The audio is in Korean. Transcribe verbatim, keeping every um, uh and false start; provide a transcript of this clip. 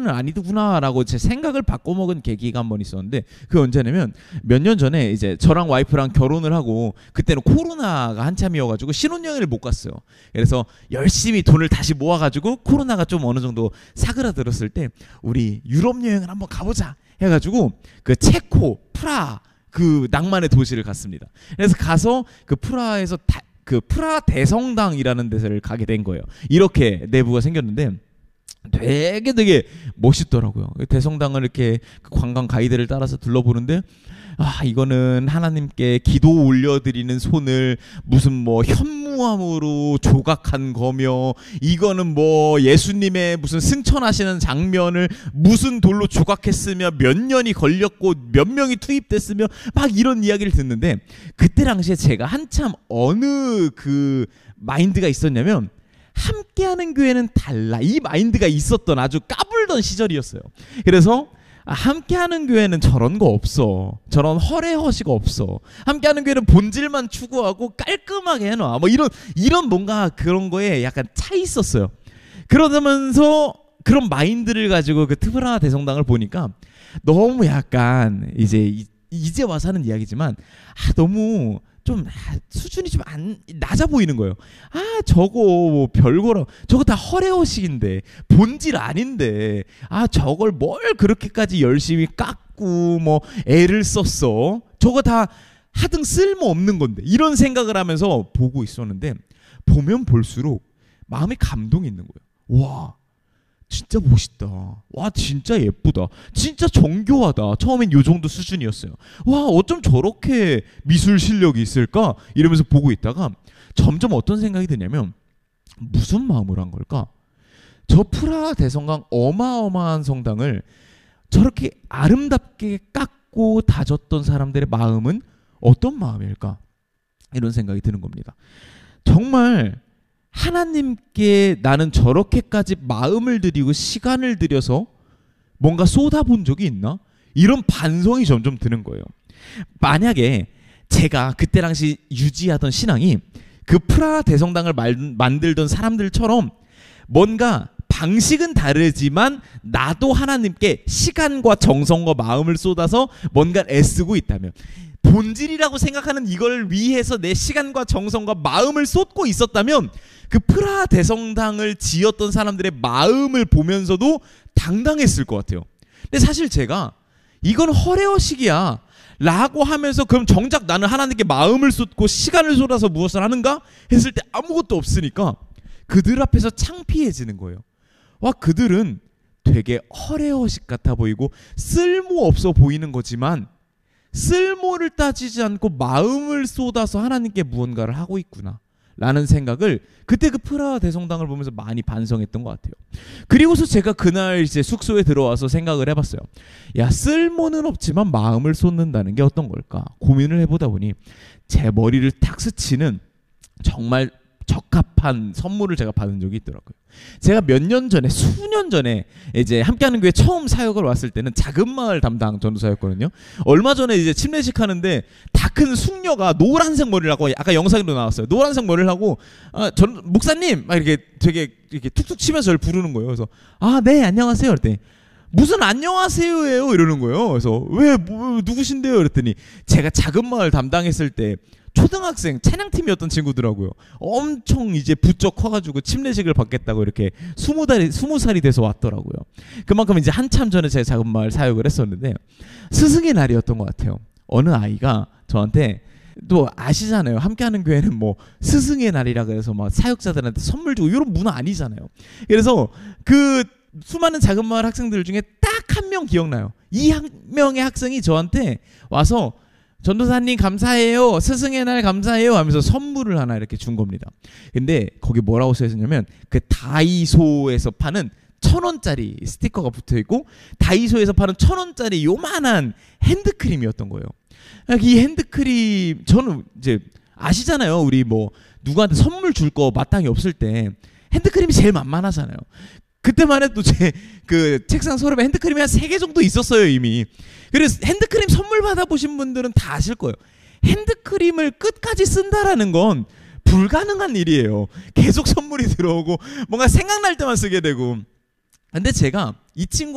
이거는 아니구나라고 제 생각을 바꿔먹은 계기가 한 번 있었는데, 그게 언제냐면 몇 년 전에 이제 저랑 와이프랑 결혼을 하고 그때는 코로나가 한참이어가지고 신혼여행을 못 갔어요. 그래서 열심히 돈을 다시 모아가지고 코로나가 좀 어느 정도 사그라들었을 때 우리 유럽 여행을 한번 가보자 해가지고 그 체코 프라 그 낭만의 도시를 갔습니다. 그래서 가서 그 프라하에서 다, 그 프라하 대성당이라는 데를 가게 된 거예요. 이렇게 내부가 생겼는데 되게 되게 멋있더라고요. 대성당을 이렇게 그 관광 가이드를 따라서 둘러보는데, 아 이거는 하나님께 기도 올려드리는 손을 무슨 뭐 현무암으로 조각한 거며, 이거는 뭐 예수님의 무슨 승천하시는 장면을 무슨 돌로 조각했으며 몇 년이 걸렸고 몇 명이 투입됐으며 막 이런 이야기를 듣는데, 그때 당시에 제가 한참 어느 그 마인드가 있었냐면 함께하는 교회는 달라, 이 마인드가 있었던 아주 까불던 시절이었어요. 그래서 아, 함께하는 교회는 저런 거 없어, 저런 허례허시가 없어, 함께하는 교회는 본질만 추구하고 깔끔하게 해놔, 뭐 이런 이런 뭔가 그런 거에 약간 차 있었어요. 그러면서 그런 마인드를 가지고 그 프라하 대성당을 보니까 너무 약간 이제 이제 와서 하는 이야기지만 아 너무 좀 수준이 좀 안 낮아 보이는 거예요. 아 저거 뭐 별거라, 저거 다 허례허식인데 본질 아닌데 아 저걸 뭘 그렇게까지 열심히 깎고 뭐 애를 썼어, 저거 다 하등 쓸모 없는 건데, 이런 생각을 하면서 보고 있었는데 보면 볼수록 마음에 감동이 있는 거예요. 와 진짜 멋있다, 와 진짜 예쁘다, 진짜 정교하다. 처음엔 요 정도 수준이었어요. 와 어쩜 저렇게 미술 실력이 있을까 이러면서 보고 있다가 점점 어떤 생각이 드냐면 무슨 마음으로 한 걸까? 저 프라하 대성당 어마어마한 성당을 저렇게 아름답게 깎고 다졌던 사람들의 마음은 어떤 마음일까? 이런 생각이 드는 겁니다. 정말 하나님께 나는 저렇게까지 마음을 들이고 시간을 들여서 뭔가 쏟아본 적이 있나? 이런 반성이 점점 드는 거예요. 만약에 제가 그때 당시 유지하던 신앙이 그 프라하 대성당을 만들던 사람들처럼 뭔가 방식은 다르지만 나도 하나님께 시간과 정성과 마음을 쏟아서 뭔가 애쓰고 있다면, 본질이라고 생각하는 이걸 위해서 내 시간과 정성과 마음을 쏟고 있었다면 그 프라하 대성당을 지었던 사람들의 마음을 보면서도 당당했을 것 같아요. 근데 사실 제가 이건 허례허식이야 라고 하면서 그럼 정작 나는 하나님께 마음을 쏟고 시간을 쏟아서 무엇을 하는가 했을 때 아무것도 없으니까 그들 앞에서 창피해지는 거예요. 와 그들은 되게 허례허식 같아 보이고 쓸모없어 보이는 거지만 쓸모를 따지지 않고 마음을 쏟아서 하나님께 무언가를 하고 있구나 라는 생각을 그때 그 프라하 대성당을 보면서 많이 반성했던 것 같아요. 그리고서 제가 그날 이제 숙소에 들어와서 생각을 해봤어요. 야 쓸모는 없지만 마음을 쏟는다는 게 어떤 걸까 고민을 해보다 보니 제 머리를 탁 스치는 정말 적합한 선물을 제가 받은 적이 있더라고요. 제가 몇 년 전에 수년 전에 이제 함께하는 교회 처음 사역을 왔을 때는 작은 마을 담당 전도사였거든요. 얼마 전에 이제 침례식 하는데 다 큰 숙녀가 노란색 머리를 하고, 아까 영상에도 나왔어요. 노란색 머리를 하고 아, 전 목사님 막 이렇게 되게 이렇게 툭툭 치면서 저를 부르는 거예요. 그래서 아 네 안녕하세요 그랬더니 무슨 안녕하세요예요 이러는 거예요. 그래서 왜 뭐, 누구신데요 그랬더니 제가 작은 마을 담당했을 때 초등학생 찬양팀이었던 친구더라고요. 엄청 이제 부쩍 커가지고 침례식을 받겠다고 이렇게 스무 달이 스무 살이 돼서 왔더라고요. 그만큼 이제 한참 전에 제가 작은 마을 사역을 했었는데 스승의 날이었던 것 같아요. 어느 아이가 저한테, 또 아시잖아요. 함께하는 교회는 뭐 스승의 날이라 그래서 막 사역자들한테 선물 주고 이런 문화 아니잖아요. 그래서 그 수많은 작은 마을 학생들 중에 딱 한 명 기억나요. 이 한 명의 학생이 저한테 와서 전도사님 감사해요, 스승의 날 감사해요 하면서 선물을 하나 이렇게 준 겁니다. 근데 거기 뭐라고 써있었냐면 그 다이소에서 파는 천 원짜리 스티커가 붙어있고 다이소에서 파는 천 원짜리 요만한 핸드크림이었던 거예요. 이 핸드크림, 저는 이제 아시잖아요. 우리 뭐 누구한테 선물 줄 거 마땅히 없을 때 핸드크림이 제일 만만하잖아요. 그때만 해도 제 그 책상 서랍에 핸드크림이 한 세 개 정도 있었어요 이미. 그래서 핸드크림 선물 받아보신 분들은 다 아실 거예요. 핸드크림을 끝까지 쓴다라는 건 불가능한 일이에요. 계속 선물이 들어오고 뭔가 생각날 때만 쓰게 되고. 근데 제가 이 친구